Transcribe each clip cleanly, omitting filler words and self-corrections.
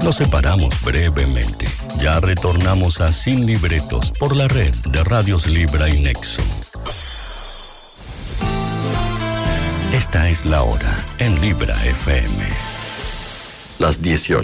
Los separamos brevemente. Ya retornamos a Sin Libretos por la red de Radios Libra y Nexo. Esta es la hora en Libra FM. Las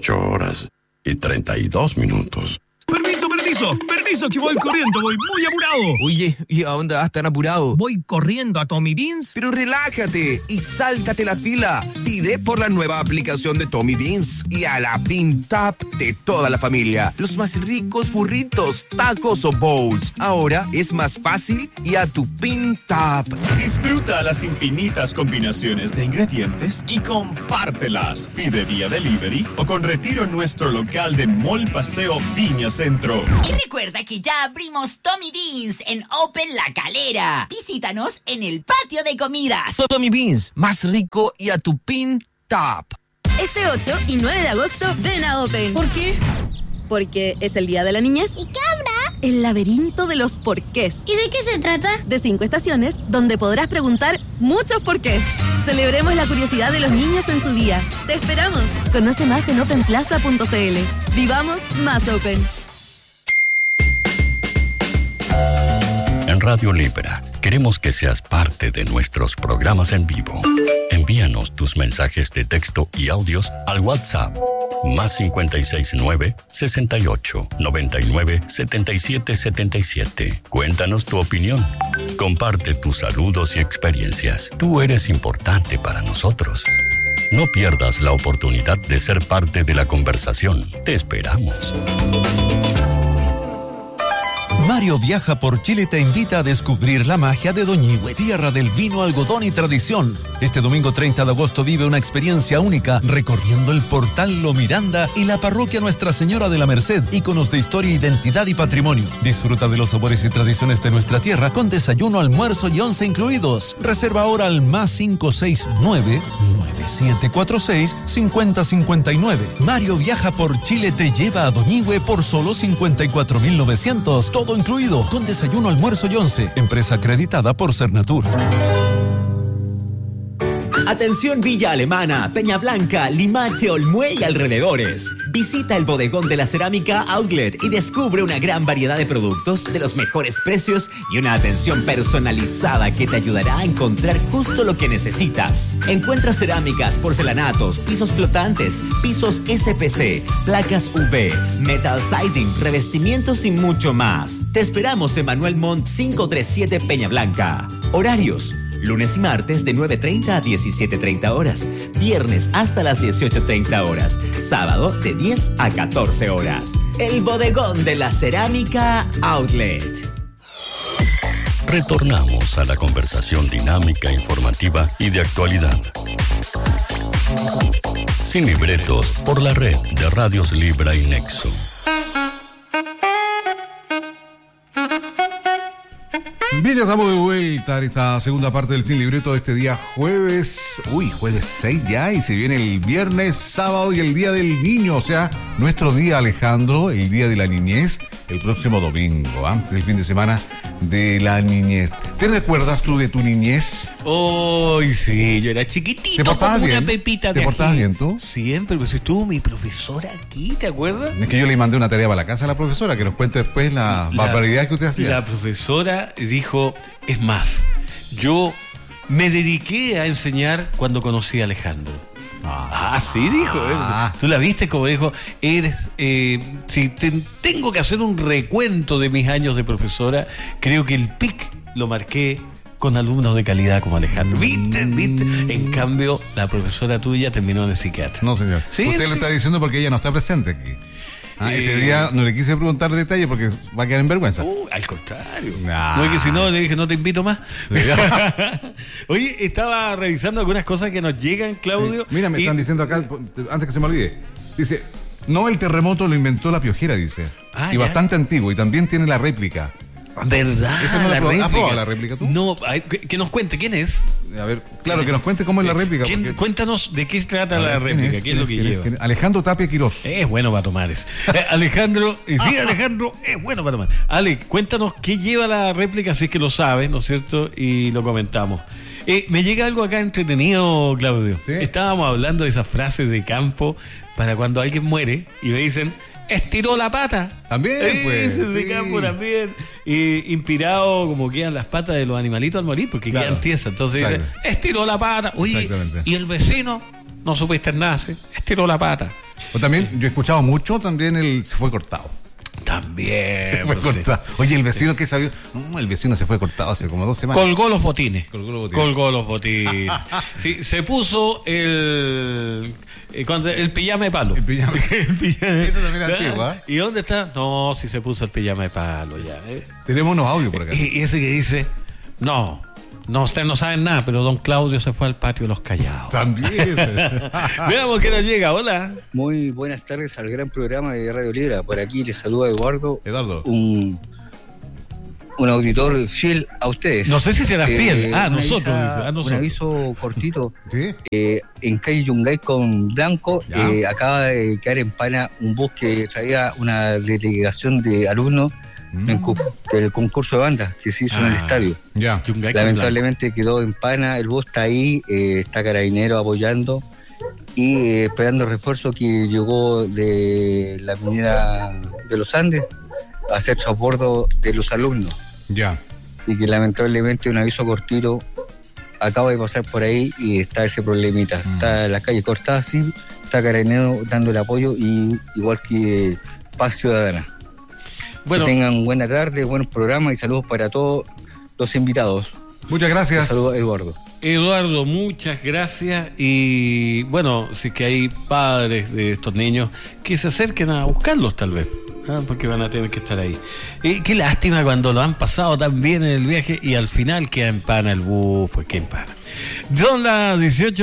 18:32. Permiso, que voy corriendo, voy muy apurado. Oye, ¿y a dónde vas tan apurado? Voy corriendo a Tommy Beans. Pero relájate y sáltate la fila. Pide por la nueva aplicación de Tommy Beans y a la Bean Tap de toda la familia. Los más ricos burritos, tacos o bowls. Ahora es más fácil y a tu Bean Tap. Disfruta las infinitas combinaciones de ingredientes y compártelas. Pide vía delivery o con retiro en nuestro local de Mall Paseo Viña Centro. Y recuerda que ya abrimos Tommy Beans en Open La Calera. Visítanos en el patio de comidas. Tommy Beans, más rico y a tu Bean Tap. Este 8 y 9 de agosto ven a Open. ¿Por qué? Porque es el Día de la Niñez. ¿Y qué habrá? El laberinto de los porqués. ¿Y de qué se trata? De 5 estaciones donde podrás preguntar muchos porqués. Celebremos la curiosidad de los niños en su día. Te esperamos. Conoce más en openplaza.cl. Vivamos más Open. En Radio Libra, queremos que seas parte de nuestros programas en vivo. Envíanos tus mensajes de texto y audios al WhatsApp más 569 68 99 77 77. Cuéntanos tu opinión. Comparte tus saludos y experiencias. Tú eres importante para nosotros. No pierdas la oportunidad de ser parte de la conversación. Te esperamos. Mario Viaja por Chile te invita a descubrir la magia de Doñihue, tierra del vino, algodón y tradición. Este domingo 30 de agosto vive una experiencia única recorriendo el portal Lo Miranda y la parroquia Nuestra Señora de la Merced, íconos de historia, identidad y patrimonio. Disfruta de los sabores y tradiciones de nuestra tierra con desayuno, almuerzo y 11 incluidos. Reserva ahora al más 569-9746-5059. Mario Viaja por Chile te lleva a Doñihue por solo 54.900. Todo incluido, con desayuno, almuerzo y 11. Empresa acreditada por Cernatur. Atención Villa Alemana, Peña Blanca, Limache, Olmué y alrededores. Visita el bodegón de la cerámica Outlet y descubre una gran variedad de productos de los mejores precios y una atención personalizada que te ayudará a encontrar justo lo que necesitas. Encuentra cerámicas, porcelanatos, pisos flotantes, pisos SPC, placas UV, metal siding, revestimientos y mucho más. Te esperamos en Manuel Montt 537 Peña Blanca. Horarios: lunes y martes de 9:30 a 17:30 horas. Viernes hasta las 18:30 horas. Sábado de 10 a 14 horas. El bodegón de la cerámica Outlet. Retornamos a la conversación dinámica, informativa y de actualidad. Sin libretos por la red de Radios Libra y Nexo. Bien, ya estamos de vuelta en esta segunda parte del Sin Libreto de este día jueves 6 ya, y se viene el viernes, sábado y el Día del Niño, o sea, nuestro día, Alejandro, el Día de la Niñez, el próximo domingo, antes del fin de semana de la niñez. ¿Te recuerdas tú de tu niñez? Sí, yo era chiquitito. ¿Te portabas como bien? Una pepita de ¿Te portabas ají. bien tú? Siempre, pues estuvo mi profesora aquí, ¿te acuerdas? Es que yo le mandé una tarea para la casa a la profesora, que nos cuente después la barbaridad que usted hacía. La profesora dijo, es más, yo me dediqué a enseñar cuando conocí a Alejandro. Sí, dijo. Tú la viste como dijo, si tengo que hacer un recuento de mis años de profesora, creo que el pic lo marqué con alumnos de calidad como Alejandro. ¿Viste? En cambio, la profesora tuya terminó en el psiquiatra. No, señor. ¿Sí? Usted lo está diciendo porque ella no está presente aquí. Ese día no le quise preguntar detalles porque va a quedar en vergüenza. Al contrario. No es que si no, le dije, no te invito más. Oye, estaba revisando algunas cosas que nos llegan, Claudio. Sí. Mira, me están diciendo acá, antes que se me olvide. Dice, no, el terremoto lo inventó la Piojera, dice. Y bastante antiguo, y también tiene la réplica. ¿Verdad? ¿Esa no la réplica? ¿Has probado la réplica tú? No, que nos cuente, ¿quién es? A ver, claro, que nos cuente cómo es la réplica. Cuéntanos de qué trata la réplica, qué es lo que lleva. Alejandro Tapia Quirós. Es bueno para tomar eso. Alejandro, Alejandro, es bueno para tomar. Ale, cuéntanos qué lleva la réplica, si es que lo sabes, ¿no es cierto? Y lo comentamos. Me llega algo acá entretenido, Claudio. ¿Sí? Estábamos hablando de esas frases de campo para cuando alguien muere y me dicen, estiró la pata. También, pues. De campo también. Y inspirado como quedan las patas de los animalitos al morir, porque quedan tiesas. Entonces dicen, estiró la pata. Oye, y el vecino, no supiste nada, ¿sí? Estiró la pata. O también, yo he escuchado mucho, también se fue cortado. También. Se fue cortado. Oye, el vecino que sabía. No, el vecino se fue cortado hace como 2 semanas. Colgó los botines. Colgó los botines. Sí, se puso el pijama de palo. El pijama. Eso también es antiguo, ¿eh? ¿Y dónde está? No, si se puso el pijama de palo ya. Tenemos unos audios por acá. Y ese que dice, no, ustedes no saben nada, pero don Claudio se fue al patio de los Callados. También. Veamos que nos llega, hola. Muy buenas tardes al gran programa de Radio Libre. Por aquí les saluda Eduardo. Un auditor fiel a ustedes. No sé si será fiel. Nosotros. Un aviso cortito. ¿Sí? En calle Yungay con Blanco acaba de quedar en pana un bus que traía una delegación de alumnos del concurso de bandas que se hizo en el estadio. Lamentablemente quedó en pana, el bus está ahí, está Carabinero apoyando y esperando el refuerzo que llegó de la minera de los Andes a hacer soborno de los alumnos. Y que lamentablemente un aviso cortito acaba de pasar por ahí y está ese problemita. Está la calle cortada así, está Carabinero dando el apoyo y igual que Paz Ciudadana. Bueno, que tengan buena tarde, buenos programas y saludos para todos los invitados. Muchas gracias. Saludos, Eduardo. Eduardo, muchas gracias. Y bueno, si es que hay padres de estos niños que se acerquen a buscarlos tal vez, porque van a tener que estar ahí. Qué lástima cuando lo han pasado tan bien en el viaje y al final queda en pana el bus, pues qué en pana. Son las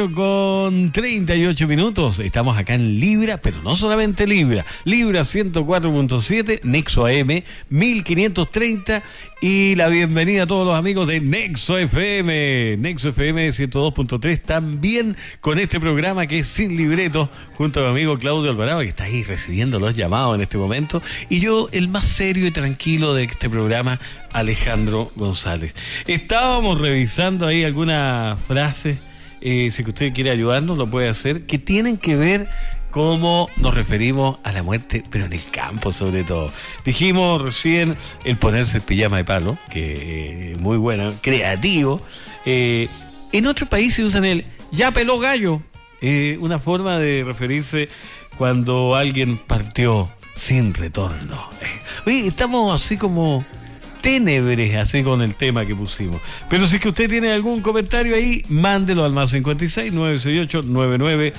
18:38. Estamos acá en Libra, pero no solamente Libra 104.7, Nexo AM 1530 y la bienvenida a todos los amigos de Nexo FM 102.3, también con este programa que es Sin Libreto, junto a mi amigo Claudio Alvarado, que está ahí recibiendo los llamados en este momento, y yo, el más serio y tranquilo de este programa, Alejandro González. Estábamos revisando ahí algunas frases, si que usted quiere ayudarnos, lo puede hacer, que tienen que ver cómo nos referimos a la muerte, pero en el campo sobre todo. Dijimos recién el ponerse el pijama de palo, que es muy bueno, creativo. En otros países usan el ya peló gallo, una forma de referirse cuando alguien partió sin retorno. Oye, estamos así como ténebres así con el tema que pusimos. Pero si es que usted tiene algún comentario ahí, mándelo al +56 968 99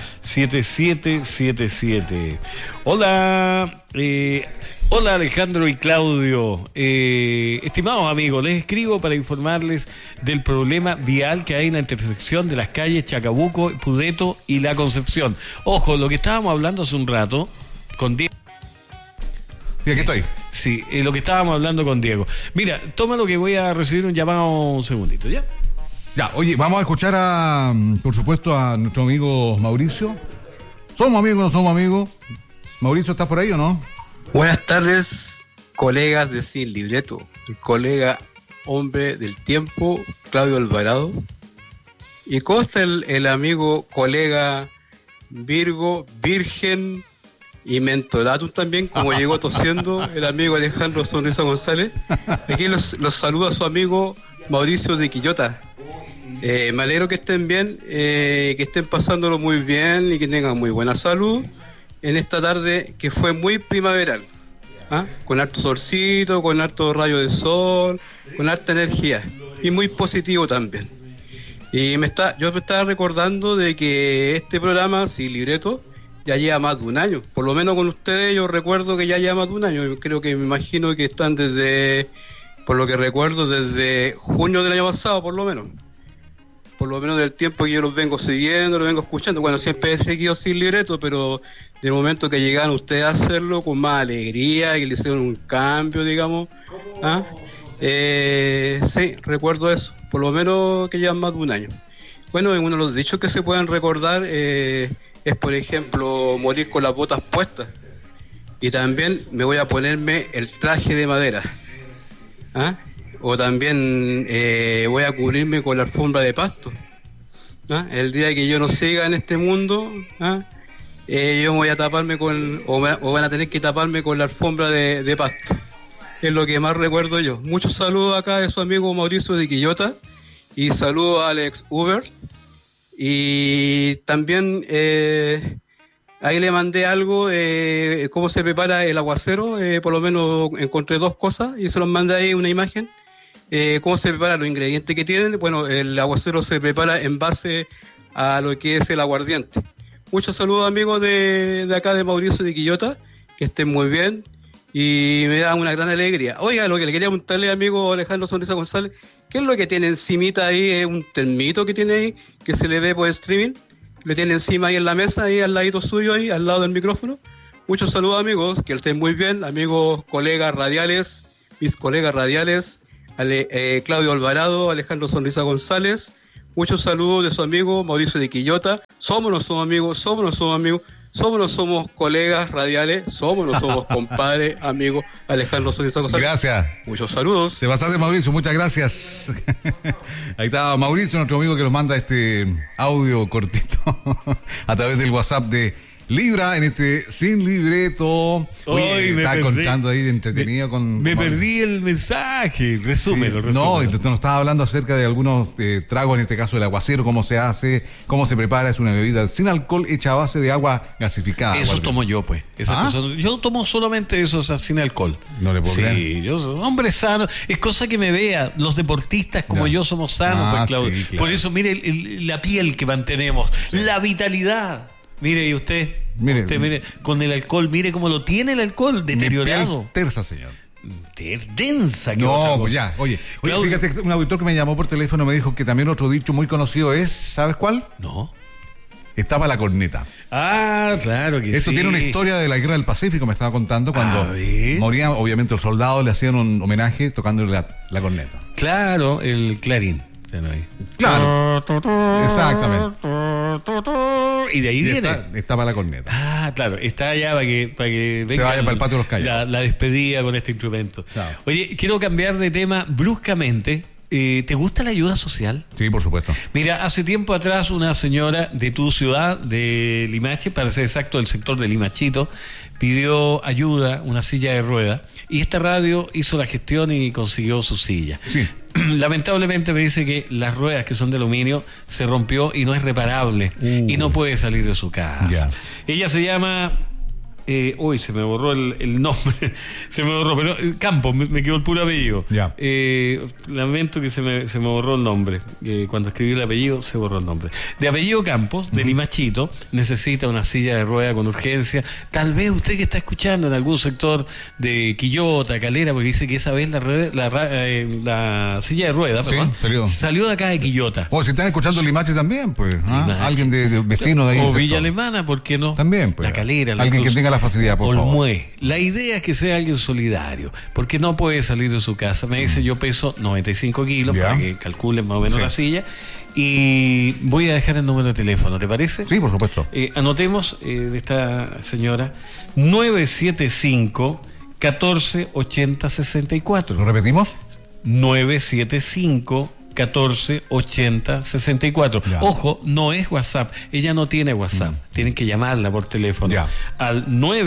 7777. Hola, hola Alejandro y Claudio. Estimados amigos, les escribo para informarles del problema vial que hay en la intersección de las calles Chacabuco, Pudeto y La Concepción. Ojo, lo que estábamos hablando hace un rato con Diego. Sí, aquí estoy. Sí, lo que estábamos hablando con Diego. Mira, toma lo que voy a recibir un llamado un segundito, ¿ya? Ya, oye, vamos a escuchar por supuesto, a nuestro amigo Mauricio. ¿Somos amigos o no somos amigos? Mauricio, ¿estás por ahí o no? Buenas tardes, colegas de Sin Libreto. El colega hombre del tiempo, Claudio Alvarado. Y consta el amigo colega Virgo, Virgen y Mentodatum también, como llegó tosiendo el amigo Alejandro Sonrisa González. Aquí los saluda su amigo Mauricio de Quillota. Me alegro que estén bien, que estén pasándolo muy bien y que tengan muy buena salud en esta tarde que fue muy primaveral, con harto solcito, con harto rayo de sol, con harta energía y muy positivo también. Y yo me estaba recordando de que este programa, Sin Libreto, ya lleva más de un año, por lo menos con ustedes yo recuerdo que ya lleva más de un año. Yo creo que me imagino que están desde, por lo que recuerdo, desde junio del año pasado, por lo menos del tiempo que yo los vengo siguiendo, los vengo escuchando. Bueno, siempre he seguido Sin Libreto, pero del momento que llegaron ustedes a hacerlo con más alegría y le hicieron un cambio, digamos, sí, recuerdo eso, por lo menos que llevan más de un año. Bueno, en uno de los dichos que se pueden recordar es, por ejemplo, morir con las botas puestas. Y también me voy a ponerme el traje de madera. O también voy a cubrirme con la alfombra de pasto. ¿Ah? El día que yo no siga en este mundo, yo me voy a taparme o van a tener que taparme con la alfombra de pasto. Es lo que más recuerdo yo. Muchos saludos acá de su amigo Mauricio de Quillota y saludos a Alex Uber. Y también ahí le mandé algo, cómo se prepara el aguacero, por lo menos encontré 2 cosas y se los mandé ahí una imagen. Cómo se prepara, los ingredientes que tienen. Bueno, el aguacero se prepara en base a lo que es el aguardiente. Muchos saludos amigos de acá de Mauricio de Quillota, que estén muy bien y me da una gran alegría. Oiga, lo que le quería preguntarle, amigo Alejandro Sonrisa González, ¿qué es lo que tiene encimita ahí? ¿Es un termito que tiene ahí, que se le ve por streaming? ¿Le tiene encima ahí en la mesa, ahí al ladito suyo, ahí al lado del micrófono? Muchos saludos amigos, que estén muy bien, amigos, colegas radiales, mis colegas radiales, Claudio Alvarado, Alejandro Sonrisa González. Muchos saludos de su amigo Mauricio de Quillota. Somos no somos amigos, somos no somos amigos, somos no somos colegas radiales, somos no somos compadres, amigos, Alejandro Sonrisa González. Gracias. Muchos saludos. Te pasaste, Mauricio, muchas gracias. Ahí está Mauricio, nuestro amigo que nos manda este audio cortito a través del WhatsApp de Libra en este Sin Libreto. Oye, está contando ahí de entretenido Me perdí el mensaje. Resúmelo. No, entonces nos estaba hablando acerca de algunos tragos, en este caso el aguacero, cómo se hace, cómo se prepara. Es una bebida sin alcohol hecha a base de agua gasificada. Eso tomo yo, pues. Yo tomo solamente eso, o sea, sin alcohol. No le puedo creer. Sí, yo soy un hombre sano. Es cosa que me vea. Los deportistas como yo somos sanos, pues, Claudio. Sí, claro. Por eso, mire la piel que mantenemos, la vitalidad. Mire, y usted, mire, con el alcohol, mire cómo lo tiene el alcohol, deteriorado. Tersa, señor. Densa. No, pues ya. Oye, fíjate, un auditor que me llamó por teléfono me dijo que también otro dicho muy conocido es, ¿sabes cuál? No. Estaba la corneta. Ah, claro que Esto tiene una historia de la Guerra del Pacífico, me estaba contando, cuando morían, obviamente, los soldados le hacían un homenaje tocándole la corneta. Claro, el clarín. Claro. Exactamente. Y de ahí viene. Estaba la corneta. Ah, claro. Está allá para que venga. Se vaya para el patio de los Cayos. La despedida con este instrumento. Claro. Oye, quiero cambiar de tema bruscamente. ¿Te gusta la ayuda social? Sí, por supuesto. Mira, hace tiempo atrás una señora de tu ciudad, de Limache, para ser exacto, del sector de Limachito, pidió ayuda, una silla de ruedas, y esta radio hizo la gestión y consiguió su silla. Sí. Lamentablemente me dice que las ruedas, que son de aluminio, se rompió y no es reparable y no puede salir de su casa. Yeah. Ella se llama... uy, se me borró el nombre. Se me borró, pero Campos, me quedó el puro apellido. Yeah. Lamento que se me borró el nombre. Cuando escribí el apellido, se borró el nombre. De apellido Campos, de Limachito, necesita una silla de rueda con urgencia. Tal vez usted que está escuchando en algún sector de Quillota, Calera, porque dice que esa vez la silla de rueda, sí, salió de acá de Quillota. O si están escuchando Limache también, pues. Alguien de vecino de ahí. O Villa Alemana, ¿por qué no? También, pues. La Calera, alguien que tenga la facilidad, por favor. La idea es que sea alguien solidario, porque no puede salir de su casa. Me dice, yo peso 95 kilos, para que calculen más o menos la silla, y voy a dejar el número de teléfono, ¿te parece? Sí, por supuesto. Anotemos de esta señora, 975 1480 64. ¿Lo repetimos? 975 1480-64. Ya. Ojo, no es WhatsApp. Ella no tiene WhatsApp. Tienen que llamarla por teléfono al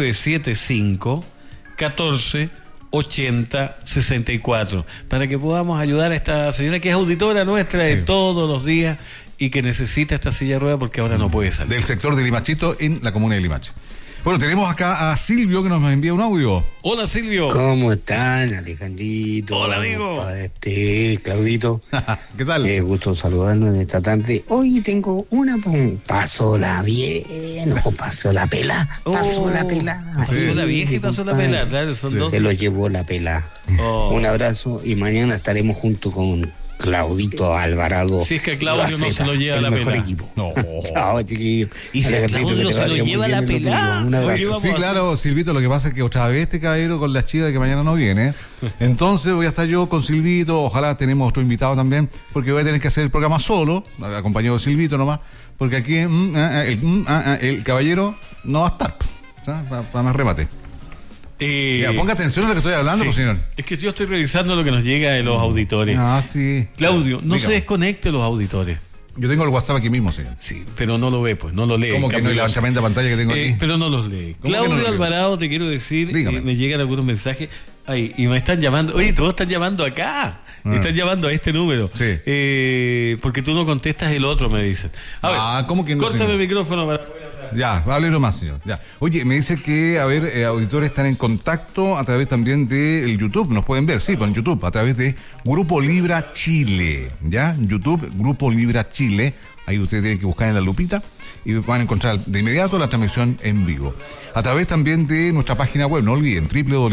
975-1480-64 para que podamos ayudar a esta señora que es auditora nuestra de todos los días y que necesita esta silla de ruedas porque ahora no puede salir. Del sector de Limachito en la comuna de Limache. Bueno, tenemos acá a Silvio que nos envía un audio. Hola, Silvio. ¿Cómo están, Alejandrito? Hola, amigo. Claudito. ¿Qué tal? Gusto saludarnos en esta tarde. Hoy tengo una... Pasó la bien, o pasó la pela. Pasó la pela. Pasó la vieja y pasó la pela. Claro, son dos. Se lo llevó la pela. Un abrazo y mañana estaremos junto con Claudito Alvarado. Si es que Claudio no se lo lleva la mejor pela. Equipo. No. Chao, chiquillos. Y si Claudio no se lo lleva la pela. Un abrazo. Sí, claro, Silvito, lo que pasa es que otra vez este caballero con la chica de que mañana no viene. Entonces voy a estar yo con Silvito. Ojalá tenemos otro invitado también, porque voy a tener que hacer el programa solo, acompañado de Silvito nomás, porque aquí el caballero no va a estar. Para más remate. Ya, ponga atención a lo que estoy hablando, sí. pues, señor. Es que yo estoy revisando lo que nos llega de los auditores. Ah, sí. Claudio, no Dígame. se desconecte los auditores. Yo tengo el WhatsApp aquí mismo, señor. Sí, pero no lo ve, pues, no lo lee. ¿Cómo que no? Y la tremenda pantalla que tengo aquí. Pero no los lee. ¿Cómo que no Claudio los lee? Alvarado, te quiero decir, me llegan algunos mensajes. Ay, y me están llamando. Oye, todos están llamando acá. Me están llamando a este número. Sí. Porque tú no contestas el otro, me dicen. A ver, ¿cómo que no? córtame el micrófono para... Ya, hable nomás, señor. Ya. Oye, me dice que, auditores están en contacto a través también del YouTube. Nos pueden ver, sí, con YouTube, a través de Grupo Libra Chile. ¿Ya? YouTube, Grupo Libra Chile. Ahí ustedes tienen que buscar en la lupita y van a encontrar de inmediato la transmisión en vivo. A través también de nuestra página web, no olviden,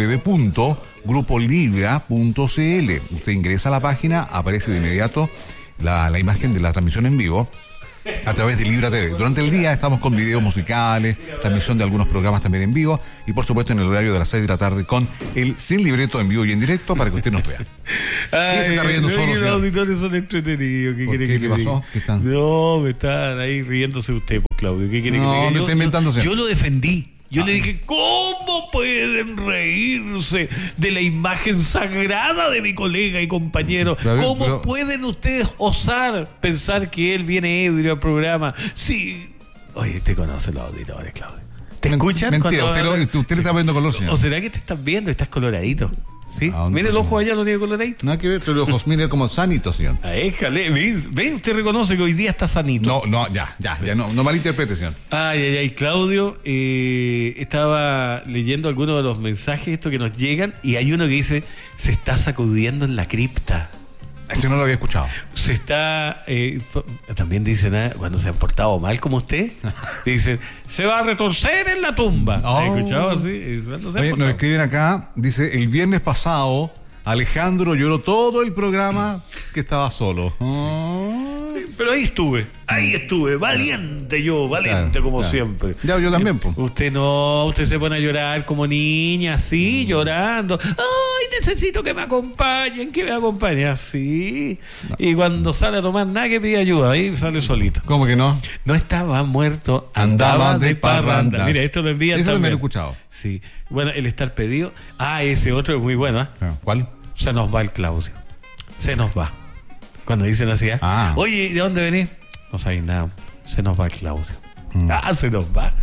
www.grupolibra.cl. Usted ingresa a la página, aparece de inmediato la imagen de la transmisión en vivo a través de Libra TV. Durante el día estamos con videos musicales, transmisión de algunos programas también en vivo y por supuesto en el horario de las 6 de la tarde con el Sin Libreto en vivo y en directo para que usted nos vea. Ay, se está riendo no, solo, los señor? auditores son entretenidos. ¿Qué quiere qué? que ¿Qué le pasó? diga? ¿Qué están? No, me están ahí riéndose usted, pues, Claudio. ¿Qué quiere que le No, diga? me está inventando, señor. Yo lo defendí. Yo le dije, ¿cómo pueden reírse de la imagen sagrada de mi colega y compañero? ¿Cómo pueden ustedes osar pensar que él viene ebrio al programa? Sí. Oye, te conocen los auditores, Claudio. ¿Te escuchan? Mentira, usted le está poniendo color, señor. ¿O será que te están viendo? Estás coloradito. ¿Sí? Mire el ojo allá, lo tiene coloradito. Nada que ver, pero los ojos, mire como sanitos, señor. Éjale, ve, usted reconoce que hoy día está sanito. No, ya, no malinterprete, señor. Ay, Claudio, estaba leyendo algunos de los mensajes estos que nos llegan y hay uno que dice, se está sacudiendo en la cripta. Este no lo había escuchado. Se está, también dicen, cuando se han portado mal como usted, dicen, se va a retorcer en la tumba. ¿Has escuchado así? Oye, nos escriben acá, dice, el viernes pasado, Alejandro lloró todo el programa que estaba solo. Sí, pero ahí estuve, valiente yo, como siempre. Ya, yo también, pues. Usted se pone a llorar como niña, así, llorando. Ay, necesito que me acompañen, así. No. Y cuando sale a tomar nada que pide ayuda, ahí sale solito. ¿Cómo que no? No estaba muerto, andaba de parranda. Mira, esto lo envía. Eso me lo he escuchado. Sí. Bueno, el estar pedido. Ese otro es muy bueno, ¿eh? ¿Cuál? Se nos va el Claudio. Se nos va. Cuando dicen así, oye, ¿de dónde venís? No sabéis nada. Se nos va el Claudio. Se nos va.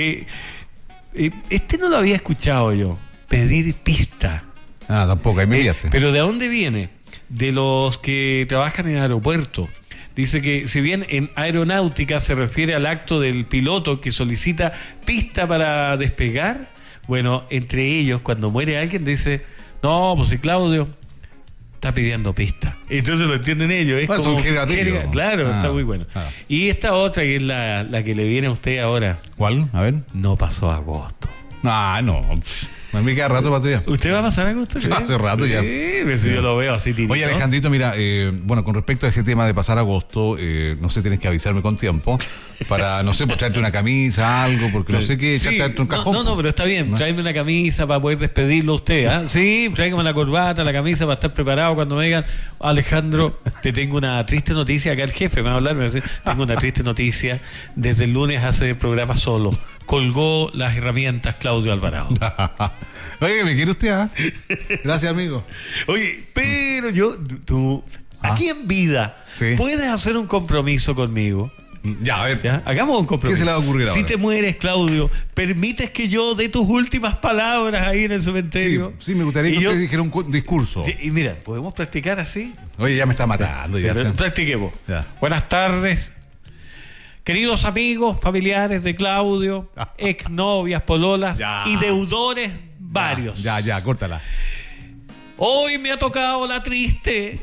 Este no lo había escuchado yo. Pedir pista. Tampoco, ahí me guiaste. Pero ¿de dónde viene? De los que trabajan en aeropuerto. Dice que si bien en aeronáutica se refiere al acto del piloto que solicita pista para despegar, bueno, entre ellos, cuando muere alguien, dice, no, pues si Claudio está pidiendo pista. Entonces lo entienden ellos. Es como un jerga, claro, está muy bueno. Y esta otra que es la que le viene a usted ahora. ¿Cuál? A ver. No pasó agosto. No. Me queda rato para todavía. ¿Usted va a pasar agosto? Hace rato ya. Sí, pero si yo lo veo así tirito. Oye, Alejandrito, mira, bueno, con respecto a ese tema de pasar agosto, no sé, tienes que avisarme con tiempo para, no sé, pues traerte una camisa, algo, porque no sé qué, echarte un cajón. No, pero está bien, tráeme una camisa para poder despedirlo a usted, ¿ah? Sí, tráigame la corbata, la camisa para estar preparado cuando me digan, Alejandro, te tengo una triste noticia, acá el jefe me va a hablar, me va a decir, tengo una triste noticia, desde el lunes hace el programa solo, colgó las herramientas Claudio Alvarado. Oye, ¿me quiere usted? Gracias, amigo. Oye, pero tú, aquí en vida, ¿puedes hacer un compromiso conmigo? Ya, a ver. ¿Ya? Hagamos un compromiso. ¿Qué se le va a ocurrir ahora? Si te mueres, Claudio, ¿permites que yo dé tus últimas palabras ahí en el cementerio? Sí, me gustaría que usted dijera un discurso. Sí, y mira, ¿podemos practicar así? Oye, ya me está matando. Practiquemos. Buenas tardes. Queridos amigos, familiares de Claudio, exnovias, pololas y deudores varios. Ya, córtala. Hoy me ha tocado la triste,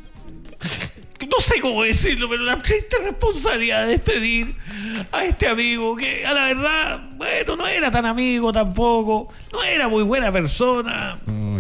no sé cómo decirlo, pero la triste responsabilidad de despedir a este amigo que, a la verdad, bueno, no era tan amigo tampoco, no era muy buena persona,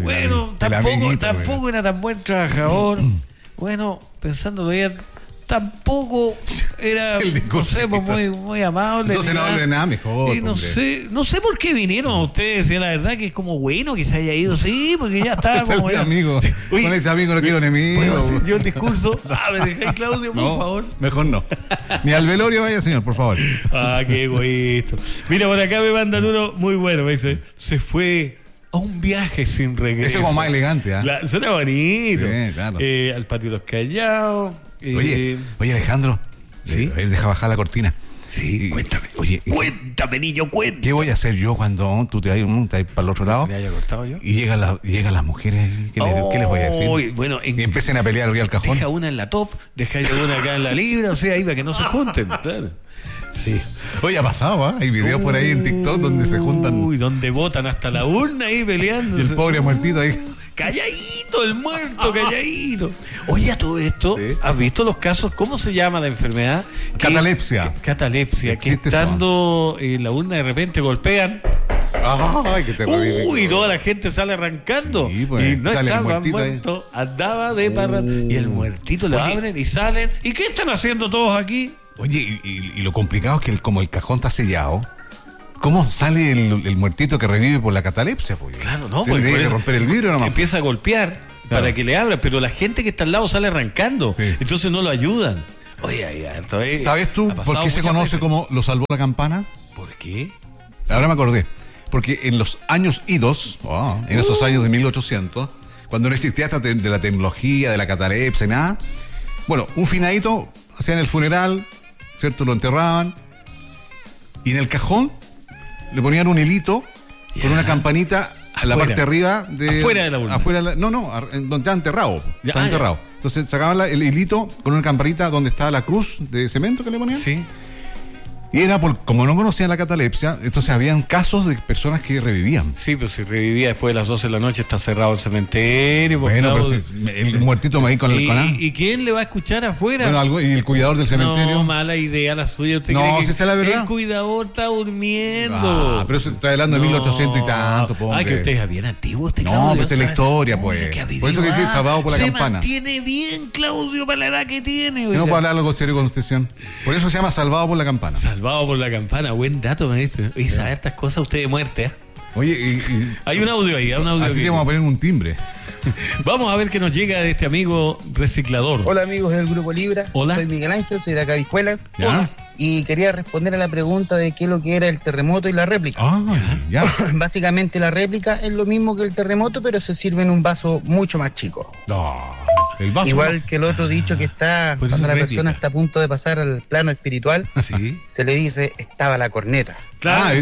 tampoco era tan buen trabajador. Bueno, pensándolo bien, tampoco era, no sé, muy amable. Entonces no hable nada mejor. No sé por qué vinieron ustedes. La verdad que es como bueno que se haya ido. Sí, porque ya estaba como amigo. Con ese amigo no quiero enemigo. Yo el discurso. ¿Me dejáis, Claudio, por favor? Mejor no. Ni al velorio vaya, señor, por favor. Qué egoísta. Mira, por acá me mandan uno muy bueno. Me dice, se fue a un viaje sin regreso. Eso es como más elegante, ¿ah? Suena bonito. Sí, claro. Al patio de los Callados. Oye, Alejandro, ¿sí? Deja bajar la cortina. Sí, cuéntame. Oye, cuéntame, niño, cuéntame. ¿Qué voy a hacer yo cuando tú te vas para el otro lado? ¿Me haya cortado yo? Y llegan las mujeres. ¿Qué les voy a decir? Bueno, y empiecen a pelear al cajón. Deja una en la top, deja una acá en la libra, o sea, ahí para que no se junten, claro. Sí. Oye, ha pasado, ¿ah? Hay videos por ahí en TikTok donde se juntan. Uy, donde botan hasta la urna ahí peleando. Y el pobre muertito ahí. Calladito, el muerto, calladito. Oye, a todo esto, ¿sí? ¿Has visto los casos? ¿Cómo se llama la enfermedad? Catalepsia. Catalepsia, que estando en la urna de repente golpean. Ay, qué terrible. Uy, toda la gente sale arrancando. Sí, pues, y no sale estaba el muerto, andaba de parra. Y el muertito le abren y salen. ¿Y qué están haciendo todos aquí? Oye, y lo complicado es que como el cajón está sellado, ¿cómo sale el muertito que revive por la catalepsia? Pues? Claro, no, pues tiene que romper el vidrio nomás. Empieza a golpear para que le abra, pero la gente que está al lado sale arrancando. Sí. Entonces no lo ayudan. Oye, ¿sabes tú por qué se conoce como lo salvó la campana? ¿Por qué? Ahora me acordé. Porque en los años idos, en esos años de 1800, cuando no existía esta de la tecnología, de la catalepsia y nada, bueno, un finadito hacían el funeral, ¿cierto? Lo enterraban y en el cajón le ponían un hilito con una campanita en la parte de arriba afuera de la urna. Donde está enterrado. Está enterrado. Entonces sacaban el hilito con una campanita donde estaba la cruz de cemento que le ponían. Sí. Y era como no conocían la catalepsia, entonces habían casos de personas que revivían. Sí, pero si revivía después de las 12 de la noche está cerrado el cementerio. Bueno, pero el muertito ahí con el canal. ¿Y quién le va a escuchar afuera? Bueno, y el cuidador del cementerio. No, mala idea la suya. ¿Usted no, cree si esa es la verdad. El cuidador está durmiendo. Pero se está hablando de 1800 y tanto, po. Ay, que usted es bien antiguo, usted, Claudio. No, pues es la historia, pues. Por eso que dice salvado por la campana. Se mantiene bien, Claudio, para la edad que tiene. No puedo hablar algo serio con usted, señor. Por eso se llama salvado por la campana. Salvado por la campana. Buen dato, maestro. Y saber estas cosas usted de muerte, ¿eh? Oye, hay un audio ahí, Así que vamos a poner un timbre. Vamos a ver qué nos llega de este amigo reciclador. Hola, amigos del Grupo Libra. Hola. Soy Miguel Ángel, soy de acá de Hijuelas. ¿Ya? Y quería responder a la pregunta de qué es lo que era el terremoto y la réplica. Ya. Básicamente la réplica es lo mismo que el terremoto, pero se sirve en un vaso mucho más chico. El vaso igual que el otro dicho que está cuando la persona está a punto de pasar al plano espiritual, se le dice estaba la corneta. Claro.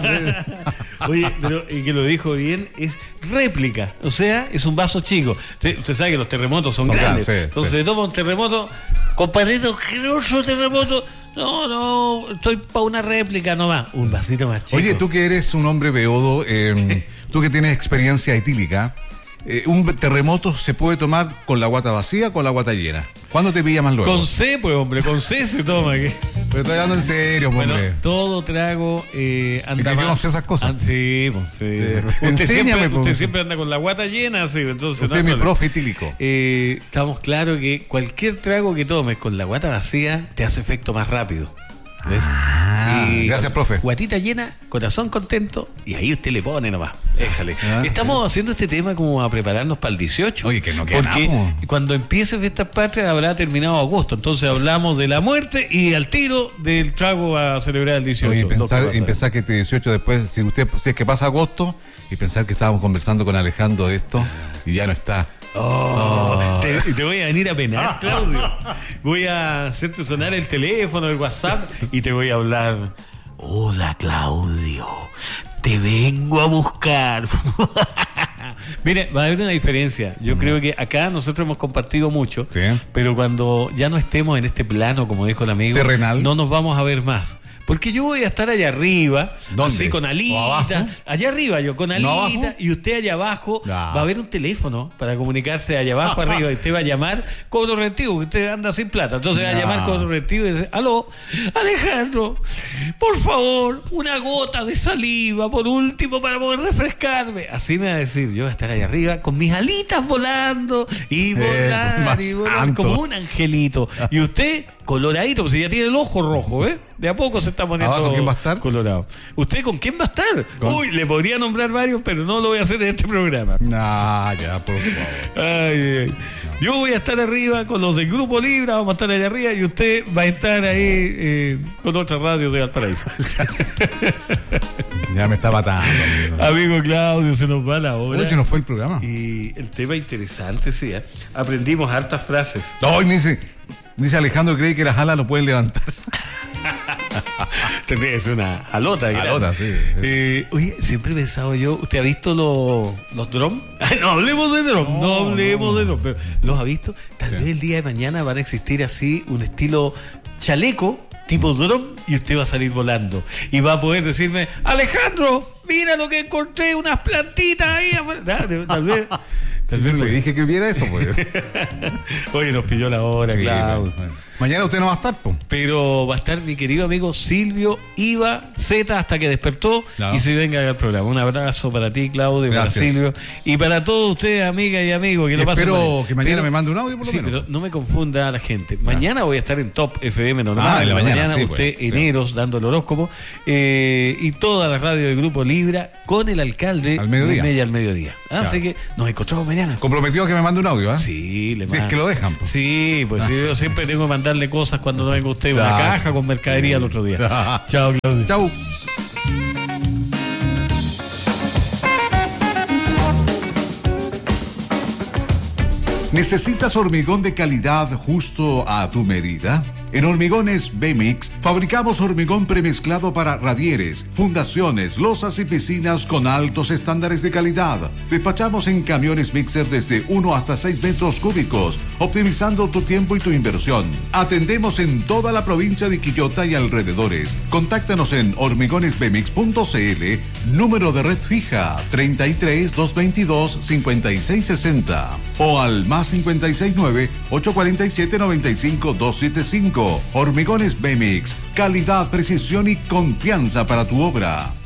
Oye, pero y que lo dijo bien, es réplica, o sea, es un vaso chico. Usted sabe que los terremotos son grandes. Entonces toma un terremoto, compadrito, generoso terremoto. No, estoy para una réplica nomás. Un vasito más chico. Oye, tú que eres un hombre beodo, tú que tienes experiencia etílica, ¿un terremoto se puede tomar con la guata vacía o con la guata llena? ¿Cuándo te pilla más luego? Con C, pues, hombre, con C se toma. Pero estoy hablando en serio, bueno, hombre. Todo trago anda más. Yo no sé esas cosas. Sí, pues, sí. Usted siempre anda con la guata llena, sí. Entonces, usted es mi profe etílico. Estamos claros que cualquier trago que tomes con la guata vacía te hace efecto más rápido. ¿Ves? Gracias, profe. Guatita llena, corazón contento, y ahí usted le pone nomás. Déjale. Estamos haciendo este tema como a prepararnos para el 18. Oye, que no queda porque nada. Cuando empiece Fiestas Patrias habrá terminado agosto. Entonces hablamos de la muerte y al tiro del trago a celebrar el 18. Oye, pensar que este 18 después, si es que pasa agosto, y pensar que estábamos conversando con Alejandro de esto y ya no está. Te voy a venir a penar, Claudio. Voy a hacerte sonar el teléfono, el WhatsApp y te voy a hablar. Hola, Claudio, te vengo a buscar. Mire, va a haber una diferencia. Yo creo que acá nosotros hemos compartido mucho, pero cuando ya no estemos en este plano, como dijo el amigo, terrenal, no nos vamos a ver más. Porque yo voy a estar allá arriba, ¿dónde? Así con Alita, allá arriba yo con Alita, y usted allá abajo, va a haber un teléfono para comunicarse allá abajo, arriba, y usted va a llamar cobro rentivo, usted anda sin plata, entonces va a llamar cobro rentivo y dice, aló, Alejandro, por favor, una gota de saliva, por último, para poder refrescarme. Así me va a decir, yo voy a estar allá arriba con mis alitas volando, y volar, como un angelito, y usted coloradito, porque ya tiene el ojo rojo, ¿eh? De a poco se está poniendo ¿Abajo quién va a estar? Colorado. ¿Usted con quién va a estar? Uy, le podría nombrar varios, pero no lo voy a hacer en este programa. Ya, por favor. Ay. Yo voy a estar arriba con los del Grupo Libra, vamos a estar allá arriba y usted va a estar ahí con otra radio de Valparaíso. Ya me está matando. Amigo Claudio, se nos va la hora. Hoy se nos fue el programa. Y el tema interesante, sí, ¿eh? Aprendimos hartas frases. Hoy me dice Alejandro, cree que las alas no pueden levantarse. Es una alota. Alota, sí. Oye, siempre he pensado yo, ¿usted ha visto los drones? No hablemos de drones, pero ¿los ha visto? Tal vez el día de mañana van a existir así un estilo chaleco tipo dron y usted va a salir volando y va a poder decirme: Alejandro, mira lo que encontré, unas plantitas ahí afuera. Tal vez le dije que viera eso, pues. Oye, nos pilló la hora, sí, claro. Mañana usted no va a estar, po. Pero va a estar mi querido amigo Silvio Iba Z hasta que despertó, claro, y se venga al programa. Un abrazo para ti, Claudio, para Silvio y para todos ustedes, amigas y amigos. Que espero que mañana me mande un audio, por lo menos. Pero no me confunda a la gente. Mañana voy a estar en Top FM normal. En la mañana sí, usted pues, Eneros dando el horóscopo y toda la radio del Grupo Libra con el alcalde al mediodía. Media al mediodía. Claro. Así que nos encontramos mañana. Comprometido que me mande un audio, ¿eh? Sí, si es que lo dejan. Pues. Sí, pues sí, yo siempre tengo que mandarle cosas cuando no venga usted, una caja con mercadería el otro día. Chao, Claudio. Chao. ¿Necesitas hormigón de calidad justo a tu medida? En Hormigones B-Mix fabricamos hormigón premezclado para radieres, fundaciones, losas y piscinas con altos estándares de calidad. Despachamos en camiones mixer desde 1 hasta 6 metros cúbicos, optimizando tu tiempo y tu inversión. Atendemos en toda la provincia de Quillota y alrededores. Contáctanos en hormigonesbmix.cl, número de red fija 33 222 5660 o al más 569 847 95 275. Hormigones B-Mix, calidad, precisión y confianza para tu obra.